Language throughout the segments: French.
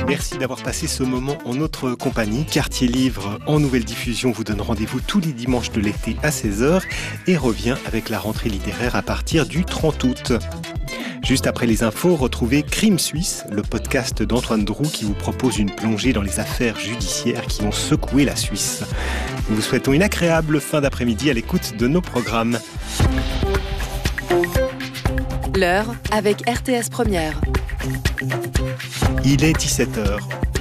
Merci d'avoir passé ce moment en notre compagnie. Quartier Livre en nouvelle diffusion vous donne rendez-vous tous les dimanches de l'été à 16h et revient avec la rentrée littéraire à partir du 30 août. Juste après les infos, retrouvez Crime Suisse, le podcast d'Antoine Droux qui vous propose une plongée dans les affaires judiciaires qui ont secoué la Suisse. Nous vous souhaitons une agréable fin d'après-midi à l'écoute de nos programmes. L'heure avec RTS Première. Il est 17h.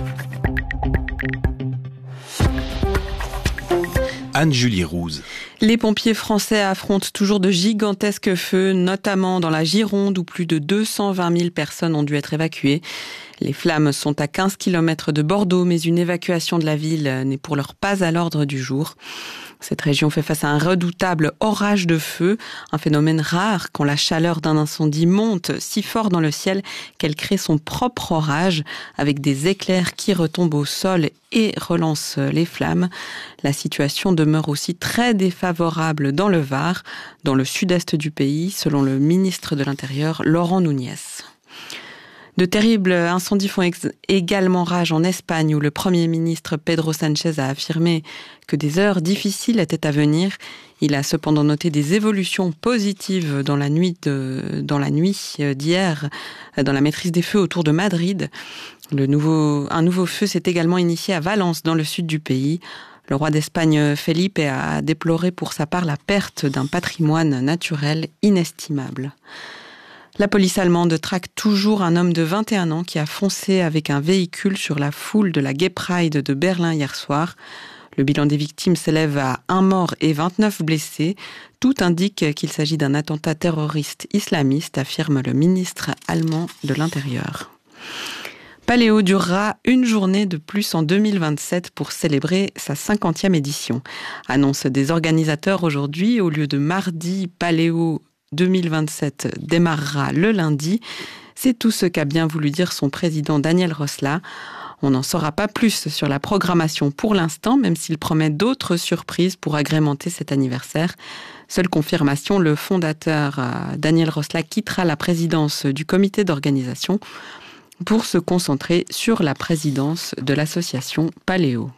Anne-Julie Rouse. Les pompiers français affrontent toujours de gigantesques feux, notamment dans la Gironde où plus de 220 000 personnes ont dû être évacuées. Les flammes sont à 15 km de Bordeaux, mais une évacuation de la ville n'est pour l'heure pas à l'ordre du jour. Cette région fait face à un redoutable orage de feu, un phénomène rare quand la chaleur d'un incendie monte si fort dans le ciel qu'elle crée son propre orage avec des éclairs qui retombent au sol et relancent les flammes. La situation demeure aussi très défavorable dans le Var, dans le sud-est du pays, selon le ministre de l'Intérieur, Laurent Nunez. De terribles incendies font également rage en Espagne où le Premier ministre Pedro Sánchez a affirmé que des heures difficiles étaient à venir. Il a cependant noté des évolutions positives dans la nuit d'hier dans la maîtrise des feux autour de Madrid. Un nouveau feu s'est également initié à Valence dans le sud du pays. Le roi d'Espagne Felipe a déploré pour sa part la perte d'un patrimoine naturel inestimable. La police allemande traque toujours un homme de 21 ans qui a foncé avec un véhicule sur la foule de la Gay Pride de Berlin hier soir. Le bilan des victimes s'élève à 1 mort et 29 blessés. Tout indique qu'il s'agit d'un attentat terroriste islamiste, affirme le ministre allemand de l'Intérieur. Paléo durera une journée de plus en 2027 pour célébrer sa 50e édition. Annonce des organisateurs aujourd'hui, au lieu de mardi, Paléo 2027 démarrera le lundi. C'est tout ce qu'a bien voulu dire son président Daniel Rosla. On n'en saura pas plus sur la programmation pour l'instant, même s'il promet d'autres surprises pour agrémenter cet anniversaire. Seule confirmation, le fondateur Daniel Rosla quittera la présidence du comité d'organisation pour se concentrer sur la présidence de l'association Paléo.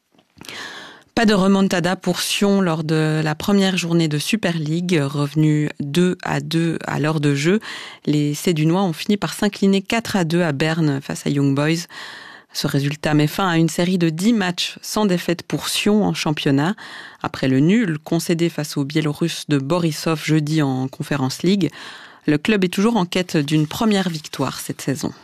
Pas de remontada pour Sion lors de la première journée de Super League, revenu 2-2 à l'heure de jeu. Les Sédunois ont fini par s'incliner 4-2 à Berne face à Young Boys. Ce résultat met fin à une série de 10 matchs sans défaite pour Sion en championnat. Après le nul concédé face aux Biélorusses de Borisov jeudi en Conference League, le club est toujours en quête d'une première victoire cette saison.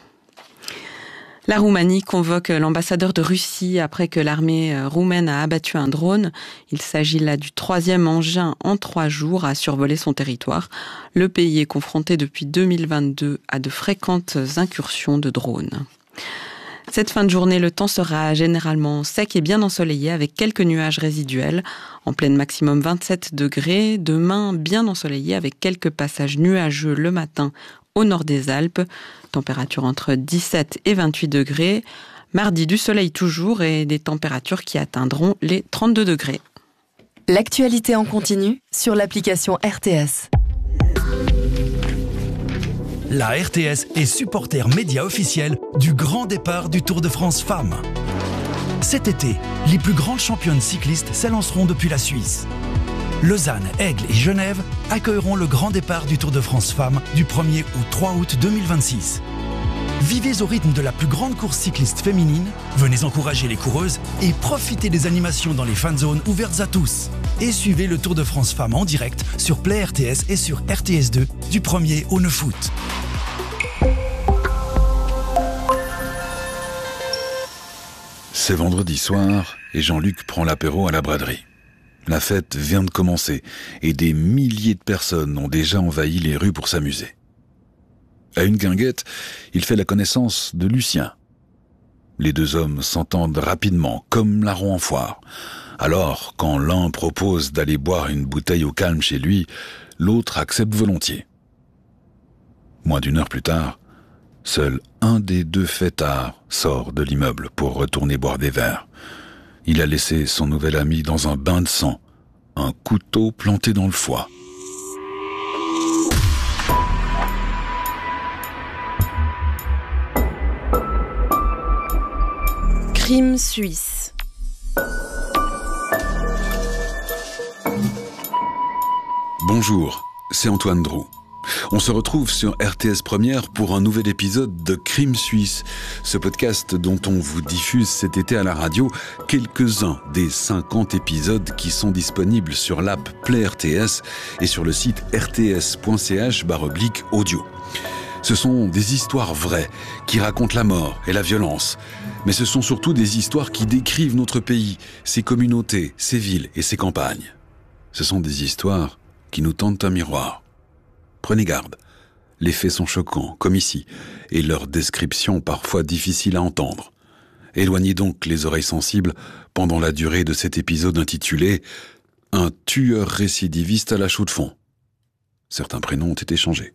La Roumanie convoque l'ambassadeur de Russie après que l'armée roumaine a abattu un drone. Il s'agit là du 3e engin en 3 jours à survoler son territoire. Le pays est confronté depuis 2022 à de fréquentes incursions de drones. Cette fin de journée, le temps sera généralement sec et bien ensoleillé avec quelques nuages résiduels. En pleine maximum 27 degrés. Demain, bien ensoleillé avec quelques passages nuageux le matin au nord des Alpes. Température entre 17 et 28 degrés. Mardi, du soleil toujours et des températures qui atteindront les 32 degrés. L'actualité en continu sur l'application RTS. La RTS est supporter média officiel du grand départ du Tour de France Femmes. Cet été, les plus grandes championnes cyclistes s'élanceront depuis la Suisse. Lausanne, Aigle et Genève accueilleront le grand départ du Tour de France Femmes du 1er au 3 août 2026. Vivez au rythme de la plus grande course cycliste féminine, venez encourager les coureuses et profitez des animations dans les fan zones ouvertes à tous. Et suivez le Tour de France Femmes en direct sur Play RTS et sur RTS2 du 1er au 9 août. C'est vendredi soir et Jean-Luc prend l'apéro à la braderie. La fête vient de commencer et des milliers de personnes ont déjà envahi les rues pour s'amuser. À une guinguette, il fait la connaissance de Lucien. Les deux hommes s'entendent rapidement, comme larrons en foire. Alors, quand l'un propose d'aller boire une bouteille au calme chez lui, l'autre accepte volontiers. Moins d'1 heure plus tard, seul un des deux fêtards sort de l'immeuble pour retourner boire des verres. Il a laissé son nouvel ami dans un bain de sang, un couteau planté dans le foie. Crime suisse. Bonjour, c'est Antoine Drou. On se retrouve sur RTS Première pour un nouvel épisode de Crime Suisse, ce podcast dont on vous diffuse cet été à la radio quelques-uns des 50 épisodes qui sont disponibles sur l'app Play RTS et sur le site rts.ch/audio. Ce sont des histoires vraies qui racontent la mort et la violence, mais ce sont surtout des histoires qui décrivent notre pays, ses communautés, ses villes et ses campagnes. Ce sont des histoires qui nous tendent un miroir. Prenez garde, les faits sont choquants, comme ici, et leurs descriptions parfois difficiles à entendre. Éloignez donc les oreilles sensibles pendant la durée de cet épisode intitulé « Un tueur récidiviste à la chaux de fonds ». Certains prénoms ont été changés.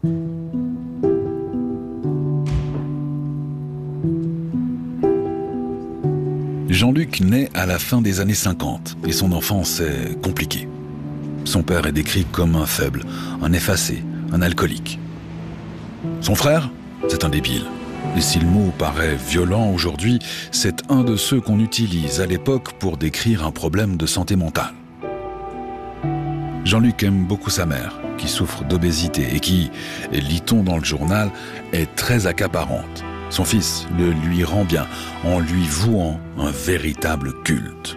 Jean-Luc naît à la fin des années 50 et son enfance est compliquée. Son père est décrit comme un faible, un effacé, un alcoolique. Son frère, c'est un débile. Et si le mot paraît violent aujourd'hui, c'est un de ceux qu'on utilise à l'époque pour décrire un problème de santé mentale. Jean-Luc aime beaucoup sa mère, qui souffre d'obésité et qui, lit-on dans le journal, est très accaparante. Son fils le lui rend bien en lui vouant un véritable culte.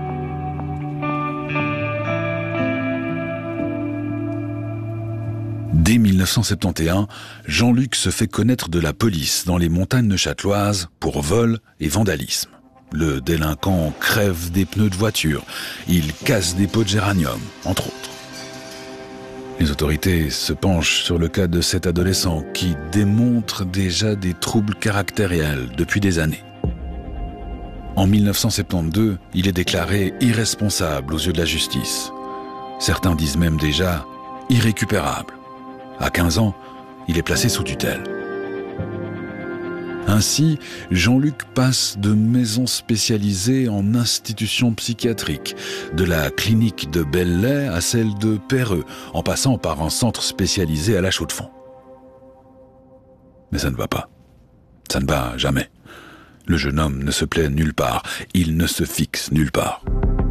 Dès 1971, Jean-Luc se fait connaître de la police dans les montagnes neuchâteloises pour vol et vandalisme. Le délinquant crève des pneus de voiture, il casse des pots de géranium, entre autres. Les autorités se penchent sur le cas de cet adolescent qui démontre déjà des troubles caractériels depuis des années. En 1972, il est déclaré irresponsable aux yeux de la justice. Certains disent même déjà irrécupérable. À 15 ans, il est placé sous tutelle. Ainsi, Jean-Luc passe de maisons spécialisées en institutions psychiatriques, de la clinique de Belley à celle de Perreux, en passant par un centre spécialisé à la chaux de fonds. Mais ça ne va pas. Ça ne va jamais. Le jeune homme ne se plaît nulle part, il ne se fixe nulle part.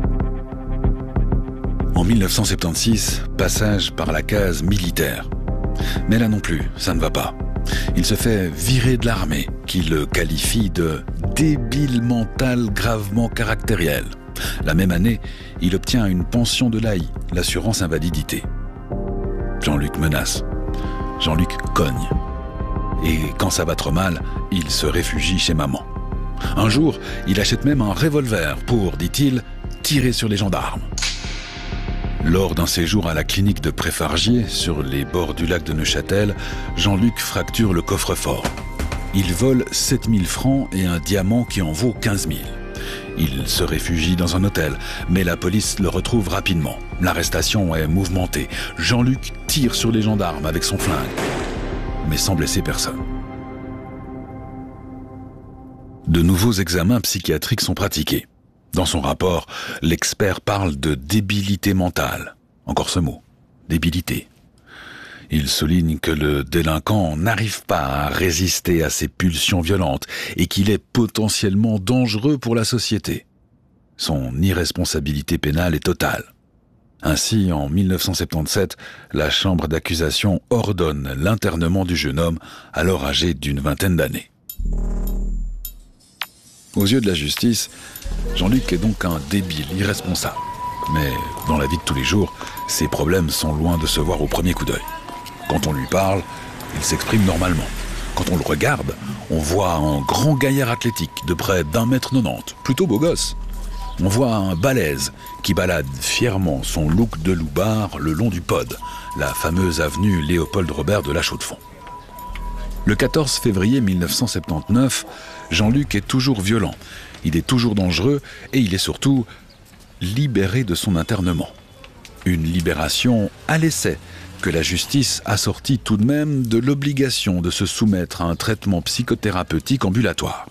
En 1976, passage par la case militaire. Mais là non plus, ça ne va pas. Il se fait virer de l'armée, qui le qualifie de débile mental gravement caractériel. La même année, il obtient une pension de l'AI, l'assurance invalidité. Jean-Luc menace. Jean-Luc cogne. Et quand ça va trop mal, il se réfugie chez maman. Un jour, il achète même un revolver pour, dit-il, tirer sur les gendarmes. Lors d'un séjour à la clinique de Préfargier, sur les bords du lac de Neuchâtel, Jean-Luc fracture le coffre-fort. Il vole 7 000 francs et un diamant qui en vaut 15 000. Il se réfugie dans un hôtel, mais la police le retrouve rapidement. L'arrestation est mouvementée. Jean-Luc tire sur les gendarmes avec son flingue, mais sans blesser personne. De nouveaux examens psychiatriques sont pratiqués. Dans son rapport, l'expert parle de débilité mentale. Encore ce mot, débilité. Il souligne que le délinquant n'arrive pas à résister à ses pulsions violentes et qu'il est potentiellement dangereux pour la société. Son irresponsabilité pénale est totale. Ainsi, en 1977, la chambre d'accusation ordonne l'internement du jeune homme, alors âgé d'une vingtaine d'années. Aux yeux de la justice, Jean-Luc est donc un débile irresponsable. Mais dans la vie de tous les jours, ses problèmes sont loin de se voir au premier coup d'œil. Quand on lui parle, il s'exprime normalement. Quand on le regarde, on voit un grand gaillard athlétique de près d'1,90 m, plutôt beau gosse. On voit un balèze qui balade fièrement son look de loupard le long du Pod, la fameuse avenue Léopold Robert de la chaux de fonds. Le 14 février 1979, Jean-Luc est toujours violent, il est toujours dangereux et il est surtout libéré de son internement. Une libération à l'essai que la justice assortit tout de même de l'obligation de se soumettre à un traitement psychothérapeutique ambulatoire.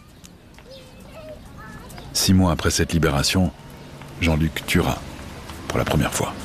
6 mois après cette libération, Jean-Luc tuera pour la première fois.